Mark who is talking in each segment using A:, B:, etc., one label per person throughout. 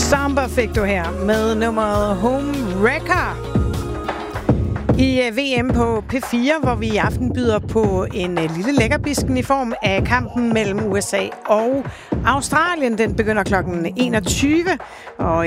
A: Samba fik du her med nummeret Home Wrecker i VM på P4, hvor vi i aften byder på en lille lækkerbisken i form af kampen mellem USA og Australien. Den begynder klokken 21, og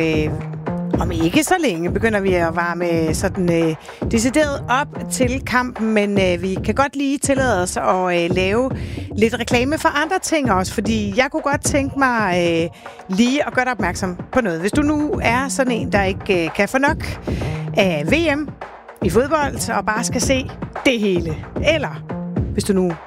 A: om ikke så længe begynder vi at varme sådan decideret op til kampen, men vi kan godt lige tillade os at lave lidt reklame for andre ting også, fordi jeg kunne godt tænke mig lige at gøre dig opmærksom på noget. Hvis du nu er sådan en, der ikke kan få nok af VM i fodbold og bare skal se det hele, eller hvis du nu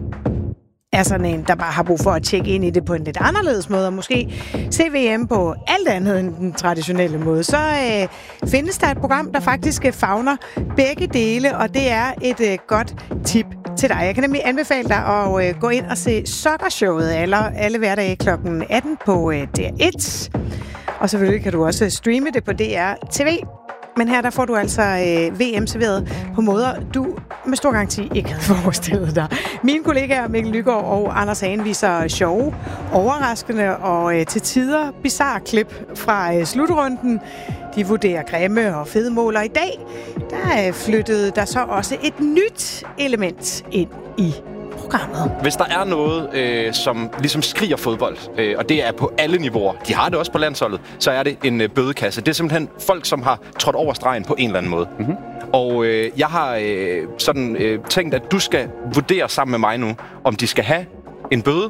A: er sådan en, der bare har brug for at tjekke ind i det på en lidt anderledes måde, og måske se VM på alt andet end den traditionelle måde, så findes der et program, der faktisk favner begge dele, og det er et godt tip til dig. Jeg kan nemlig anbefale dig at gå ind og se soccershowet alle hverdage kl. 18 på DR1, og selvfølgelig kan du også streame det på DR TV. Men her der får du altså VM serveret på måder, du med stor garanti ikke havde forestillet dig. Mine kollegaer Mikkel Lygaard og Anders Hagen viser sjove, overraskende og til tider bizarre klip fra slutrunden. De vurderer grimme og fede mål, og i dag der flyttede der så også et nyt element ind i programmet.
B: Hvis der er noget, som ligesom skriger fodbold, og det er på alle niveauer, de har det også på landsholdet, så er det en bødekasse. Det er simpelthen folk, som har trådt over stregen på en eller anden måde. Mm-hmm. Og jeg har tænkt, at du skal vurdere sammen med mig nu, om de skal have en bøde,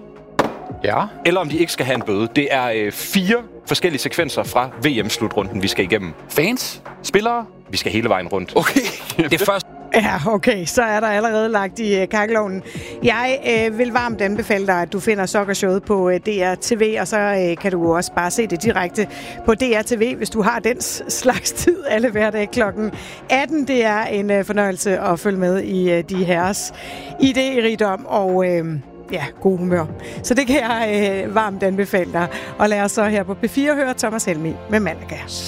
B: eller om de ikke skal have en bøde. Det er 4 forskellige sekvenser fra VM-slutrunden, vi skal igennem.
C: Fans? Spillere?
B: Vi skal hele vejen rundt.
C: Okay.
B: Det første.
A: Ja, okay. Så er der allerede lagt i kakkelovnen. Jeg vil varmt anbefale dig, at du finder soccershowet på DR TV, og så kan du også bare se det direkte på DRTV, hvis du har den slags tid alle hverdage klokken 18. Det er en fornøjelse at følge med i de herres idérigdom og god humør. Så det kan jeg varmt anbefale dig. Og lad os så her på P4 høre Thomas Helmig med Malaga.